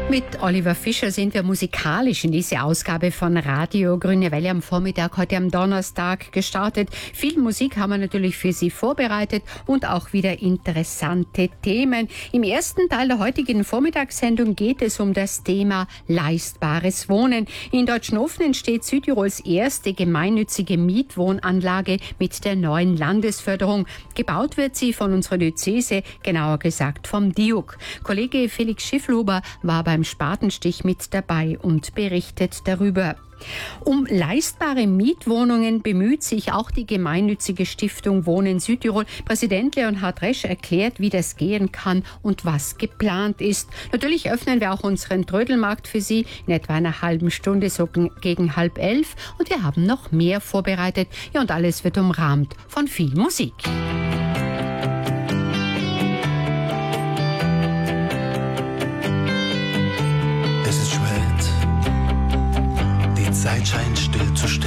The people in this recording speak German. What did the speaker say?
Mit Oliver Fischer sind wir musikalisch in diese Ausgabe von Radio Grüne Welle am Vormittag, heute am Donnerstag gestartet. Viel Musik haben wir natürlich für Sie vorbereitet und auch wieder interessante Themen. Im ersten Teil der heutigen Vormittagssendung geht es um das Thema leistbares Wohnen. In Deutschnofen entsteht Südtirols erste gemeinnützige Mietwohnanlage mit der neuen Landesförderung. Gebaut wird sie von unserer Diözese, genauer gesagt vom DIUK. Kollege Felix Schifflhuber war beim Spatenstich mit dabei und berichtet darüber. Um leistbare Mietwohnungen bemüht sich auch die gemeinnützige Stiftung Wohnen Südtirol. Präsident Leonhard Resch erklärt, wie das gehen kann und was geplant ist. Natürlich öffnen wir auch unseren Trödelmarkt für Sie in etwa einer halben Stunde, so gegen 10:30. Und wir haben noch mehr vorbereitet. Ja, und alles wird umrahmt von viel Musik. Zeit scheint still zu stehen.